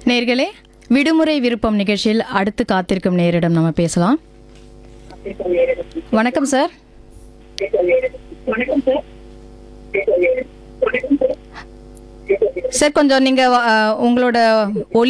நேர்களே, விடுமுறை விருப்பம் நிகழ்ச்சியில் அடுத்து காத்திருக்கும் நேரிடம் நம்ம பேசலாம். வணக்கம் சார். சார் கொஞ்சம் நீங்க உங்களோட ஒலி